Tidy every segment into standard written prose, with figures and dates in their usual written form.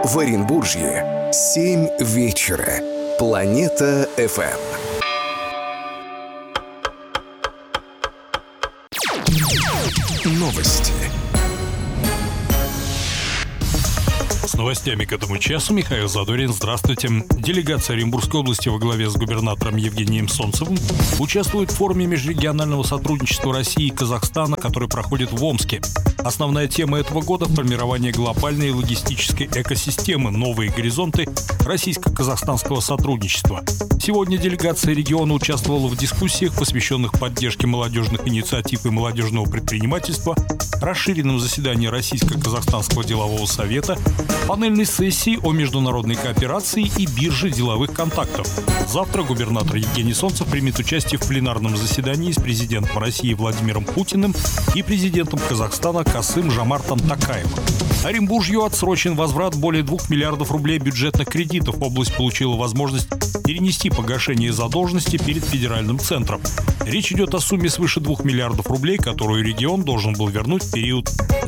В Оренбуржье 7 вечера. Планета FM. Новости. С новостями к этому часу Михаил Задорин. Здравствуйте. Делегация Оренбургской области во главе с губернатором Евгением Солнцевым участвует в форуме межрегионального сотрудничества России и Казахстана, который проходит в Омске. Основная тема этого года – формирование глобальной логистической экосистемы, новые горизонты российско-казахстанского сотрудничества. Сегодня делегация региона участвовала в дискуссиях, посвященных поддержке молодежных инициатив и молодежного предпринимательства, расширенном заседании Российско-казахстанского делового совета, панельной сессии о международной кооперации и бирже деловых контактов. Завтра губернатор Евгений Солнцев примет участие в пленарном заседании с президентом России Владимиром Путиным и президентом Казахстана Касым-Жомартом Токаевым. Оренбуржью отсрочен возврат более 2 миллиардов рублей бюджетных кредитов. Область получила возможность перенести погашение задолженности перед федеральным центром. Речь идет о сумме свыше 2 миллиардов рублей, которую регион должен был вернуть в период с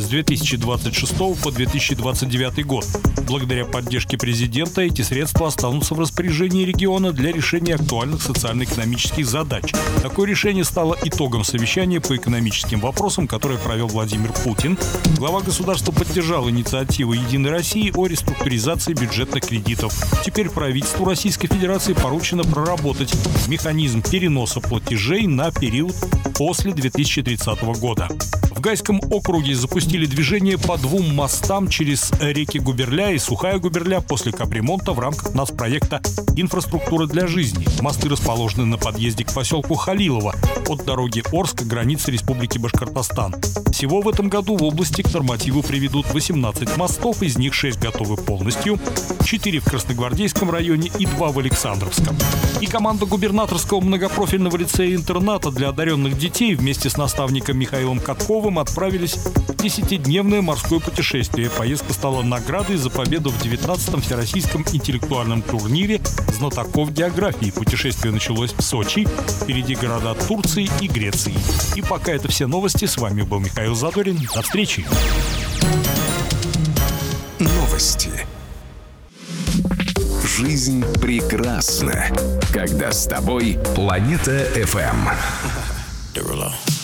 2026 по 2029 год. Благодаря поддержке президента эти средства останутся в распоряжении региона для решения актуальных социально-экономических задач. Такое решение стало итогом совещания по экономическим вопросам, которое провел Владимир Путин. Глава государства поддержал инициативу «Единой России» о реструктуризации бюджетных кредитов. Теперь правительству Российской Федерации поручено проработать механизм переноса платежей на период после 2030 года. В Гайском округе запустили движение по 2 мостам через реки Губерля и Сухая Губерля после капремонта в рамках нацпроекта «Инфраструктура для жизни». Мосты расположены на подъезде к поселку Халилово от дороги Орск к границе Республики Башкортостан. Всего в этом году в области к нормативу приведут 18 мостов, из них 6 готовы полностью, 4 в Красногвардейском районе и 2 в Александровском. И команда губернаторского многопрофильного лицея-интерната для одаренных детей вместе с наставником Михаилом Катковым отправились в 10-дневное морское путешествие. Поездка стала наградой за победу в 19-м Всероссийском интеллектуальном турнире знатоков географии. Путешествие началось в Сочи, впереди города Турции и Греции. И пока это все новости. С вами был Михаил Задорин. До встречи. Новости. Жизнь прекрасна, когда с тобой Планета FM.